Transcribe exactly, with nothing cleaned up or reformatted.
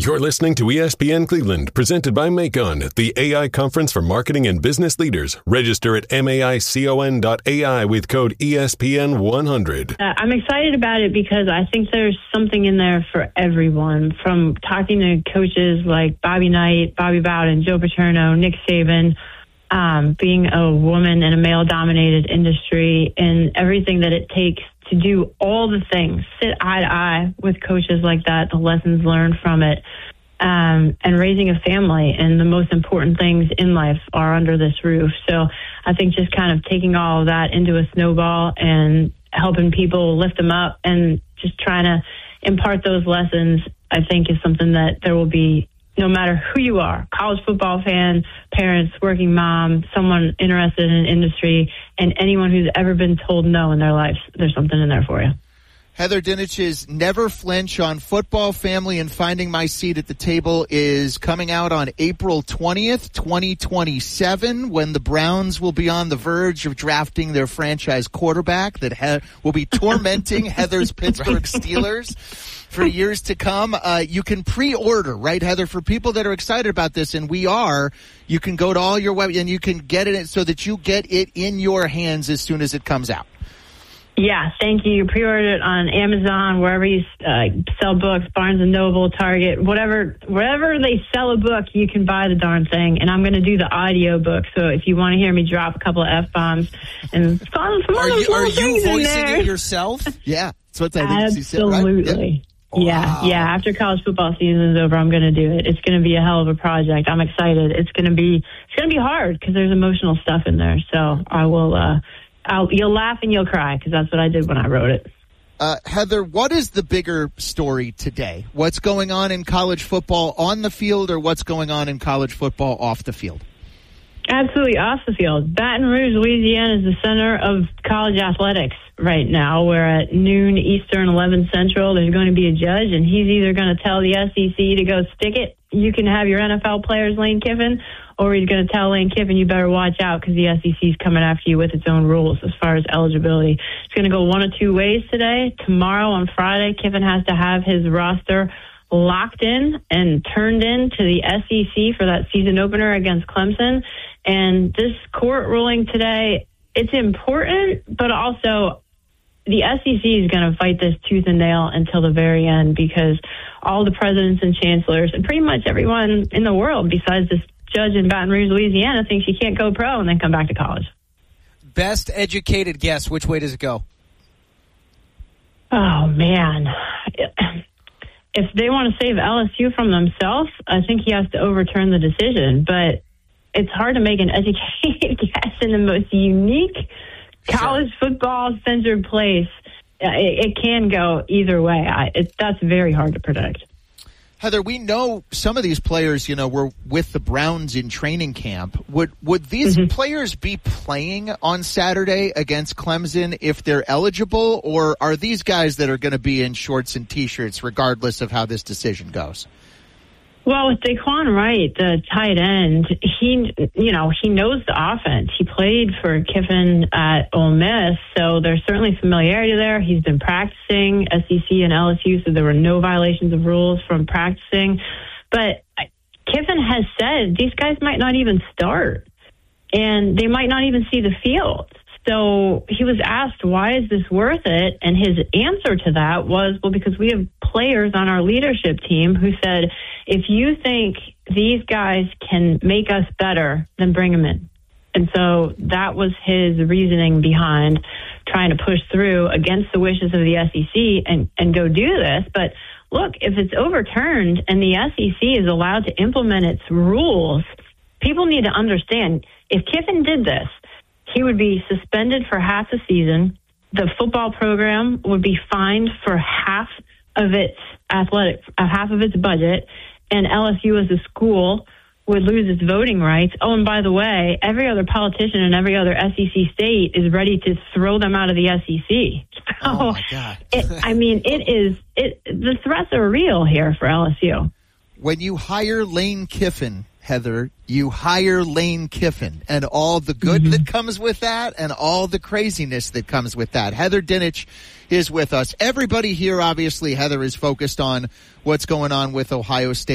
You're listening to E S P N Cleveland, presented by Macon, the A I conference for marketing and business leaders. Register at maicon dot A I with code E S P N one hundred. Uh, I'm excited about it because I think there's something in there for everyone. From talking to coaches like Bobby Knight, Bobby Bowden, Joe Paterno, Nick Saban, um, being a woman in a male-dominated industry and everything that it takes to do all the things, sit eye to eye with coaches like that, the lessons learned from it, um, and raising a family. And the most important things in life are under this roof. So I think just kind of taking all of that into a snowball and helping people lift them up and just trying to impart those lessons, I think is something that there will be, no matter who you are, college football fan, parents, working mom, someone interested in an industry, and anyone who's ever been told no in their life, there's something in there for you. Heather Dinich's Never Flinch on Football, Family, and Finding My Seat at the Table is coming out on April twentieth, twenty twenty-seven, when the Browns will be on the verge of drafting their franchise quarterback that he- will be tormenting Heather's Pittsburgh Steelers for years to come. Uh, you can pre-order, right, Heather? For people that are excited about this, and we are, you can go to all your web and you can get it so that you get it in your hands as soon as it comes out. Yeah, thank you. You pre-order it on Amazon, wherever you uh, sell books, Barnes and Noble, Target, whatever, wherever they sell a book, you can buy the darn thing. And I'm going to do the audio book, so if you want to hear me drop a couple of F-bombs and some, some are other you, are you things in voicing there. it yourself? Yeah, that's what I think. Absolutely. Said, right? Yeah. Yeah, wow. yeah. After college football season is over, I'm going to do it. It's going to be a hell of a project. I'm excited. It's going to be it's going to be hard because there's emotional stuff in there. So I will. Uh, I'll, you'll laugh and you'll cry because that's what I did when I wrote it. Uh, Heather, what is the bigger story today? What's going on in college football on the field, or what's going on in college football off the field? Absolutely off the field. Baton Rouge, Louisiana is the center of college athletics right now. We're at noon Eastern, eleven Central. There's going to be a judge, and he's either going to tell the S E C to go stick it. You can have your N F L players, Lane Kiffin, or he's going to tell Lane Kiffin, you better watch out because the S E C is coming after you with its own rules as far as eligibility. It's going to go one of two ways today. Tomorrow on Friday, Kiffin has to have his roster locked in and turned in to the S E C for that season opener against Clemson. And this court ruling today, it's important, but also the S E C is going to fight this tooth and nail until the very end because all the presidents and chancellors and pretty much everyone in the world besides this judge in Baton Rouge, Louisiana, thinks you can't go pro and then come back to college. Best educated guess, which way does it go? Oh, man. If they want to save L S U from themselves, I think he has to overturn the decision. But it's hard to make an educated guess in the most unique college football-centered place. It, it can go either way. I, it, that's very hard to predict. Heather, we know some of these players, you know, were with the Browns in training camp. Would would these mm-hmm. players be playing on Saturday against Clemson if they're eligible, or are these guys that are going to be in shorts and T-shirts regardless of how this decision goes? Well, with Daquan Wright, the tight end, he, you know, he knows the offense. He played for Kiffin at Ole Miss, so there's certainly familiarity there. He's been practicing S E C and L S U, so there were no violations of rules from practicing. But Kiffin has said these guys might not even start, and they might not even see the field. So he was asked, why is this worth it? And his answer to that was, well, because we have players on our leadership team who said, if you think these guys can make us better, then bring them in. And so that was his reasoning behind trying to push through against the wishes of the S E C and, and go do this. But look, if it's overturned and the S E C is allowed to implement its rules, people need to understand, if Kiffin did this, he would be suspended for half the season. The football program would be fined for half of its athletic, uh, half of its budget, and L S U as a school would lose its voting rights. Oh, and by the way, every other politician in every other S E C state is ready to throw them out of the S E C. So, oh my God! it, I mean, it is. It the threats are real here for L S U. When you hire Lane Kiffin, Heather, you hire Lane Kiffin, and all the good mm-hmm. that comes with that and all the craziness that comes with that. Heather Dinich is with us. Everybody here, obviously, Heather, is focused on what's going on with Ohio State.